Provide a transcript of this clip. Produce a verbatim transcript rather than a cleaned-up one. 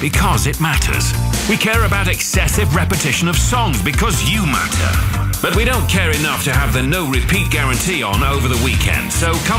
because it matters. We care about excessive repetition of songs because you matter. But we don't care enough to have the no repeat guarantee on over the weekend. So come